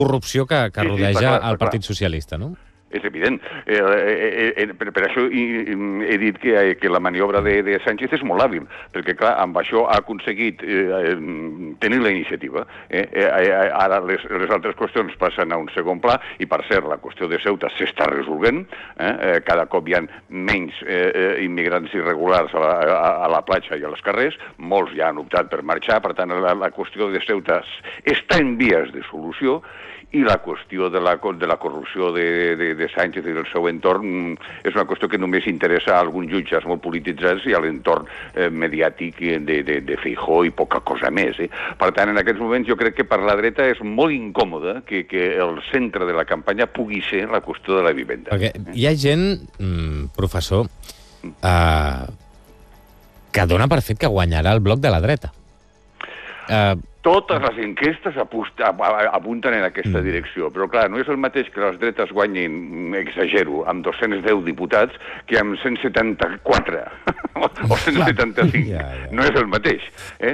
corrupció que rodeja el Partit Socialista, no? És evident. Per això he dit que la maniobra de Sánchez és molt hàbil, perquè, clar, amb això ha aconseguit tenir la iniciativa. Ara les altres qüestions passen a un segon pla, i, per cert, la qüestió de Ceuta s'està resolent. Cada cop hi ha menys immigrants irregulars a la platja i als carrers. Molts ja han optat per marxar, per tant, la qüestió de Ceuta està en vies de solució, i la qüestió de la corrupció de Sánchez i del seu entorn és una qüestió que només interessa a alguns jutges molt polititzats i a l'entorn mediàtic de Feijóo i poca cosa més. Per tant, en aquests moments jo crec que per la dreta és molt incòmode que el centre de la campanya pugui ser la qüestió de la vivenda. Perquè hi ha gent, professor, que dona per fet que guanyarà el bloc de la dreta. Totes les enquestes apunten en aquesta direcció, però clar, no és el mateix que les dretes guanyin, exagero, amb 210 diputats que amb 174 o 175. No és el mateix.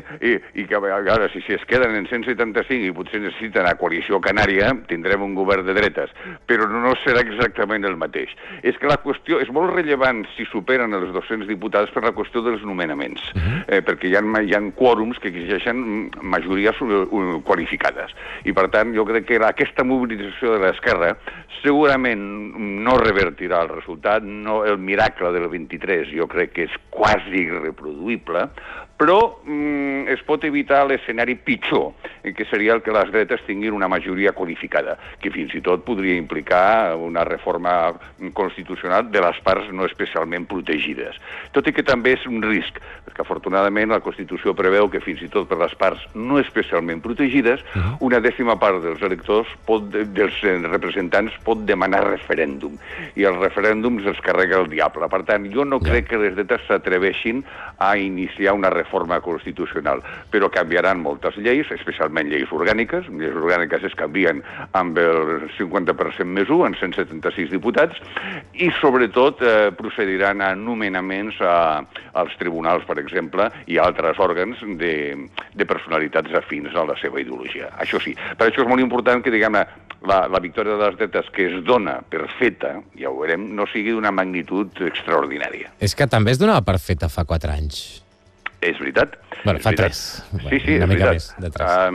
I que ara, si es queden en 175 i potser necessiten la coalició canària, tindrem un govern de dretes, però no serà exactament el mateix. És que la qüestió és molt rellevant si superen els 200 diputats per la qüestió dels nomenaments, perquè hi ha quòrums que exigeixen majories qualificades. I, per tant, jo crec que aquesta mobilització de l'esquerra segurament no revertirà el resultat. El miracle del 23 jo crec que és quasi irreproduïble, però es pot evitar l'escenari pitjor, que seria el que les dretes tinguin una majoria qualificada, que fins i tot podria implicar una reforma constitucional de les parts no especialment protegides. Tot i que també és un risc, perquè afortunadament la Constitució preveu que fins i tot per les parts no especialment protegides, una dècima part dels electors, dels representants, pot demanar referèndum, i els referèndums els carrega el diable. Per tant, jo no crec que les dretes s'atreveixin a iniciar una reforma constitucional, però canviaran moltes lleis, especialment lleis orgàniques. Lleis orgàniques es canvien amb el 50% més 1, en 176 diputats, i sobretot procediran a nomenaments als tribunals, per exemple, i a altres òrgans de personalitats afins a la seva ideologia. Això sí, per això és molt important que, diguem-ne, la victòria de les dretes que es dona per feta, ja ho veurem, no sigui d'una magnitud extraordinària. És que també es donava per feta fa 4 anys. És veritat. Bueno, fa 3. Sí, una mica més de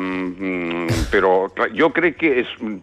3. Però clar, jo crec que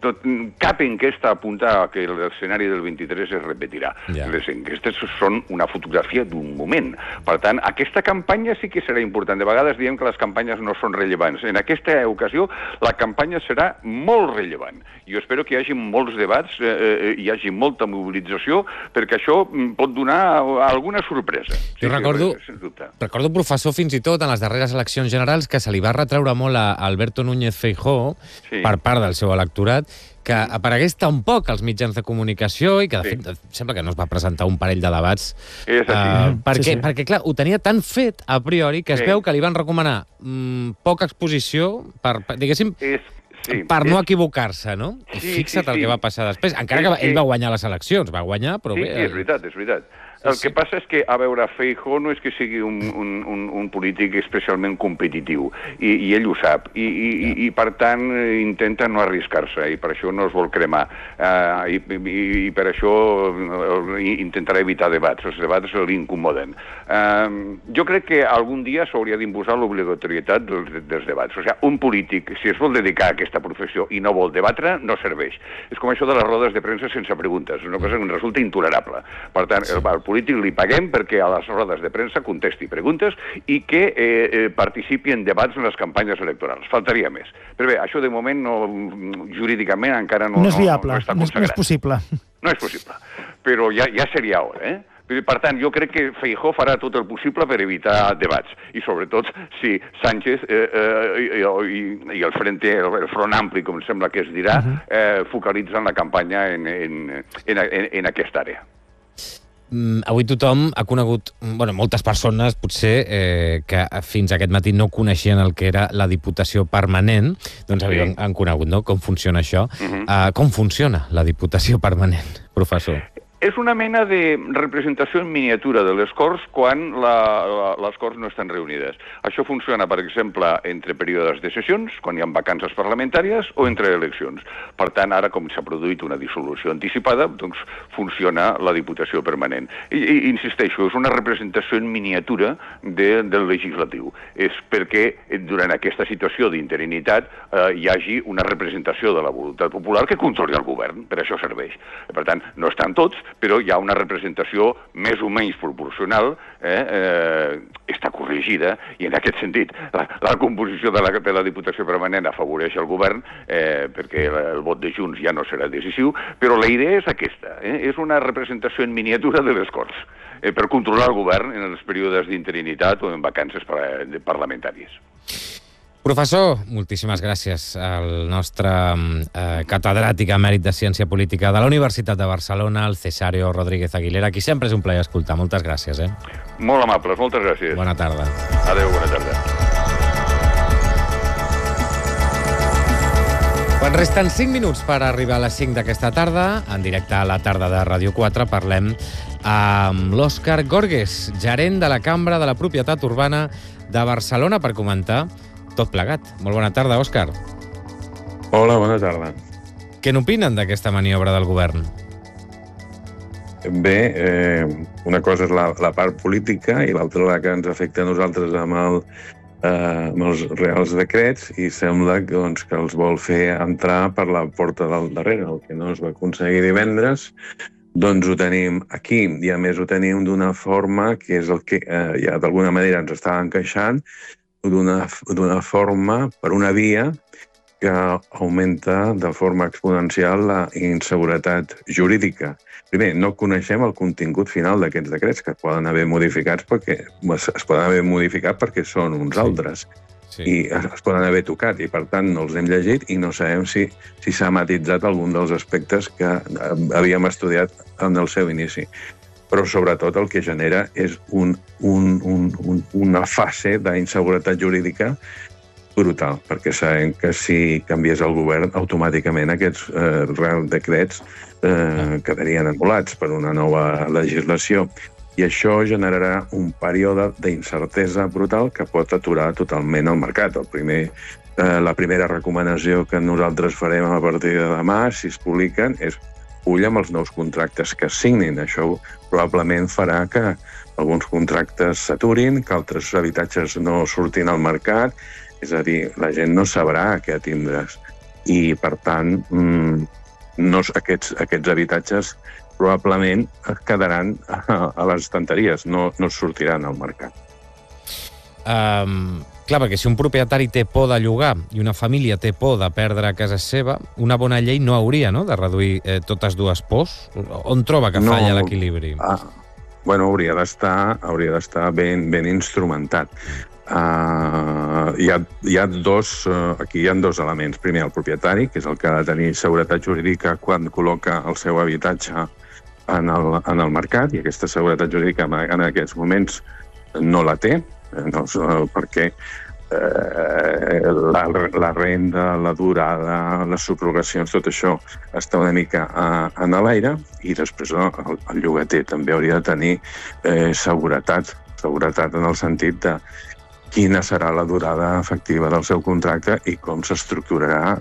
cap enquesta apunta que l'escenari del 23 es repetirà. Les enquestes són una fotografia d'un moment. Per tant, aquesta campanya sí que serà important. De vegades diem que les campanyes no són rellevants. En aquesta ocasió, la campanya serà molt rellevant. Jo espero que hi hagi molts debats, hi hagi molta mobilització, perquè això pot donar alguna sorpresa. Jo recordo, professor, fins i tot en les darreres eleccions generals, que se li va retreure molt a Alberto Núñez Feijóo per part del seu electorat, que aparegués tan poc als mitjans de comunicació i que, de fet, sembla que no es va presentar un parell de debats. Perquè, clar, ho tenia tan fet a priori que es veu que li van recomanar poca exposició diguéssim, per no equivocar-se, no? I fixa't el que va passar després. Encara que ell va guanyar les eleccions, va guanyar, però bé... Sí, és veritat. El que passa és que, a veure, Feijóo no és que sigui un polític especialment competitiu, i ell ho sap, i per tant intenta no arriscar-se, i per això no es vol cremar, i per això intentarà evitar debats. Els debats l'incomoden. Jo crec que algun dia s'hauria d'imposar l'obligatorietat dels debats. O sigui, un polític, si es vol dedicar a aquesta professió i no vol debatre, no serveix. És com això de les rodes de premsa sense preguntes, una cosa que em resulta intolerable. Per tant, el polític li paguem perquè a les rodes de premsa contesti preguntes i que participi en debats en les campanyes electorals. Faltaria més. Però bé, això de moment jurídicament encara no és viable, està consagrat. No és possible. No és possible. Però ja seria hora, Per tant, jo crec que Feijóo farà tot el possible per evitar debats. I sobretot si Sánchez i el Front Ampli, com sembla que es dirà, focalitzen la campanya en aquesta àrea. Avui tothom ha conegut, moltes persones potser que fins aquest matí no coneixien el que era la Diputació Permanent, doncs han conegut, no?, com funciona això. Com funciona la Diputació Permanent, professor? És una mena de representació en miniatura de les Corts quan les Corts no estan reunides. Això funciona, per exemple, entre períodes de sessions, quan hi ha vacances parlamentàries, o entre eleccions. Per tant, ara, com s'ha produït una dissolució anticipada, doncs funciona la Diputació Permanent. I insisteixo, és una representació en miniatura del legislatiu. És perquè durant aquesta situació d'interinitat hi hagi una representació de la voluntat popular que controli el govern. Per això serveix. Per tant, no estan tots, però hi ha una representació més o menys proporcional, està corregida, i en aquest sentit la composició de la Diputació Permanent afavoreix el govern, perquè el vot de Junts ja no serà decisiu, però la idea és aquesta, és una representació en miniatura de les Corts, per controlar el govern en els períodes d'interinitat o en vacances parlamentàries. Professor, moltíssimes gràcies al nostre catedràtic emèrit de Ciència Política de la Universitat de Barcelona, el Cesáreo Rodríguez Aguilera, qui sempre és un plaer escoltar. Moltes gràcies. Molt amables, moltes gràcies. Bona tarda. Adéu, bona tarda. Quan resten 5 minuts per arribar a les 5 d'aquesta tarda, en directe a la tarda de Ràdio 4, parlem amb l'Òscar Gorgues, gerent de la Cambra de la Propietat Urbana de Barcelona, per comentar tot plegat. Molt bona tarda, Òscar. Hola, bona tarda. Què n'opinen d'aquesta maniobra del govern? Bé, una cosa és la part política i l'altra la que ens afecta a nosaltres amb els reals decrets, i sembla que els vol fer entrar per la porta del darrere. El que no es va aconseguir divendres, doncs ho tenim aquí, i a més ho tenim d'una forma que és el que ja d'alguna manera ens estava encaixant, d'una forma, per una via que augmenta de forma exponencial la inseguretat jurídica. Primer, no coneixem el contingut final d'aquests decrets, que poden haver modificat perquè són uns altres. Sí. I es poden haver tocat, i per tant no els hem llegit i no sabem si s'ha matitzat algun dels aspectes que havíem estudiat en el seu inici. Però sobretot el que genera és una fase d'inseguretat jurídica brutal, perquè sabem que si canviés el govern, automàticament aquests reals decrets quedarien anul·lats per una nova legislació. I això generarà un període d'incertesa brutal que pot aturar totalment el mercat. La primera recomanació que nosaltres farem a partir de demà, si es publiquen, és ull amb els nous contractes que es signin. Això probablement farà que alguns contractes s'aturin, que altres habitatges no surtin al mercat, és a dir, la gent no sabrà què tindràs. I, per tant, aquests habitatges probablement es quedaran a les estanteries, no sortiran al mercat. Clar, perquè si un propietari té por de llogar i una família té por de perdre casa seva, una bona llei no hauria de reduir totes dues pors? On troba que falla l'equilibri? Hauria d'estar ben instrumentat. Aquí hi ha dos elements. Primer, el propietari, que és el que ha de tenir seguretat jurídica quan col·loca el seu habitatge en el mercat, i aquesta seguretat jurídica en aquests moments no la té, perquè la renda, la durada, les subrogacions, tot això està una mica en l'aire, i després el llogater també hauria de tenir seguretat en el sentit de quina serà la durada efectiva del seu contracte i com s'estructurarà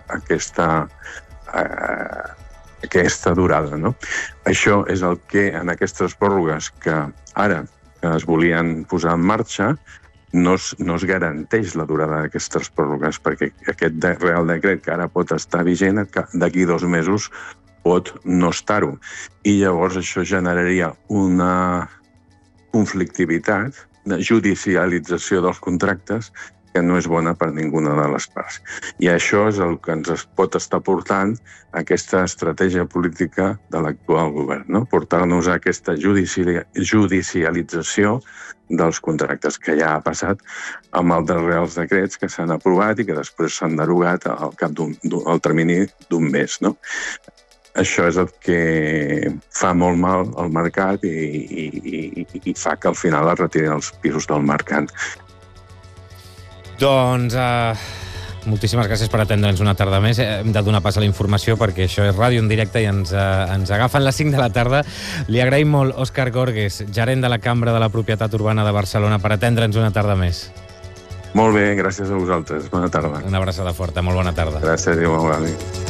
aquesta durada, no? Això és el que en aquestes pròrrogues que ara es volien posar en marxa no es garanteix la durada d'aquestes pròrrogues, perquè aquest Real Decret que ara pot estar vigent, d'aquí 2 mesos pot no estar-ho. I llavors això generaria una conflictivitat, una judicialització dels contractes que no és bona per ninguna de les parts. I això és el que ens pot estar portant aquesta estratègia política de l'actual govern, no? Portar-nos a aquesta judicialització dels contractes, que ja ha passat amb altres reals decrets que s'han aprovat i que després s'han derogat al termini d'un mes, no? Això és el que fa molt mal al mercat i fa que al final es retirin els pisos del mercat. Doncs moltíssimes gràcies per atendre'ns una tarda més. Hem de donar pas a la informació perquè això és ràdio en directe i ens agafen les 5 de la tarda. Li agraïm molt, Òscar Gorgues, gerent de la Cambra de la Propietat Urbana de Barcelona, per atendre'ns una tarda més. Molt bé, gràcies a vosaltres. Bona tarda. Una abraçada forta, molt bona tarda. Gràcies i molt bona nit.